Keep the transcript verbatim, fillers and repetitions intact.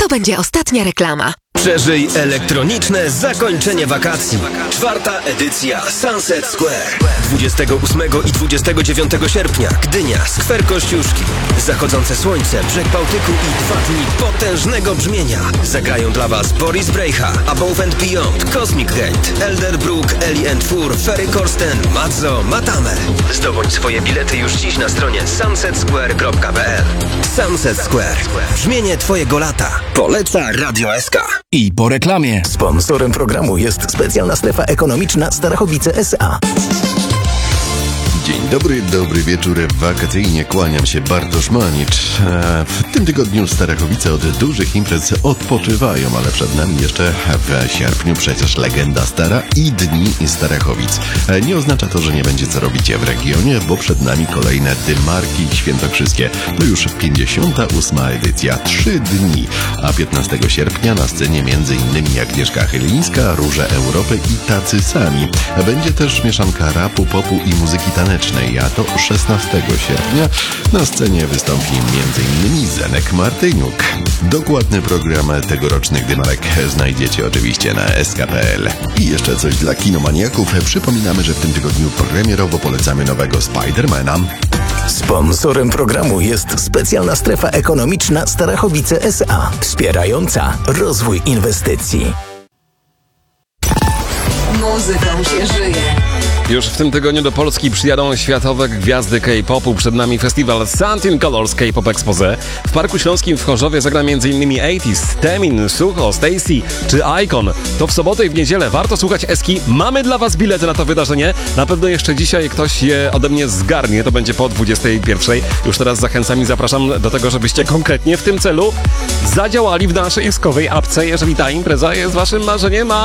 będzie ostatnia reklama. Przeżyj elektroniczne zakończenie wakacji. Czwarta edycja Sunset Square. dwudziestego ósmego i dwudziestego dziewiątego sierpnia Gdynia, Skwer Kościuszki. Zachodzące słońce, brzeg Bałtyku i dwa dni potężnego brzmienia. Zagrają dla Was Boris Brejcha, Above and Beyond, Cosmic Gate, Elderbrook, Ellie and Fur, Ferry Corsten, Mazzo, Matame. Zdobądź swoje bilety już dziś na stronie sunset square kropka p l. Sunset Square. Brzmienie Twojego lata. Poleca Radio S K. I po reklamie. Sponsorem programu jest specjalna strefa ekonomiczna Starachowice S A. Dzień dobry, dobry wieczór wakacyjnie, kłaniam się Bartosz Manicz. W tym tygodniu Starachowice od dużych imprez odpoczywają, ale przed nami jeszcze w sierpniu przecież legenda Stara i Dni Starachowic. Nie oznacza to, że nie będzie co robić w regionie, bo przed nami kolejne dymarki świętokrzyskie. To już pięćdziesiąta ósma edycja, trzy dni, a piętnastego sierpnia na scenie między innymi Agnieszka Chylińska, Róże Europy i Tacy Sami. Będzie też mieszanka rapu, popu i muzyki tanecznej. A to szesnastego sierpnia na scenie wystąpi między innymi Zenek Martyniuk. Dokładny program tegorocznych dymarek znajdziecie oczywiście na s k kropka p l. I jeszcze coś dla kinomaniaków. Przypominamy, że w tym tygodniu premierowo polecamy nowego Spidermana. Sponsorem programu jest specjalna strefa ekonomiczna Starachowice S A, wspierająca rozwój inwestycji. Muzyką się żyje. Już w tym tygodniu do Polski przyjadą światowe gwiazdy K-popu. Przed nami festiwal Sound in Colors K-pop Exposé. W Parku Śląskim w Chorzowie zagra m.in. osiemdziesiąt, Temin, Sucho, Stacy czy Icon. To w sobotę i w niedzielę. Warto słuchać Eski. Mamy dla Was bilety na to wydarzenie. Na pewno jeszcze dzisiaj ktoś je ode mnie zgarnie. To będzie po dwudziestej pierwszej. Już teraz zachęcam i zapraszam do tego, żebyście konkretnie w tym celu zadziałali w naszej eskowej apce. Jeżeli ta impreza jest Waszym marzeniem, a